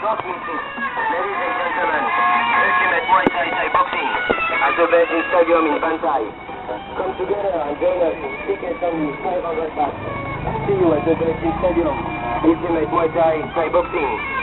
Transmitting. Ladies and gentlemen, Ultimate Muay Thai Boxing at the Beijing Stadium in Banzai. Come together and join us in tickets only 500 baht. See you at the Beijing Stadium. Ultimate Muay Thai Boxing.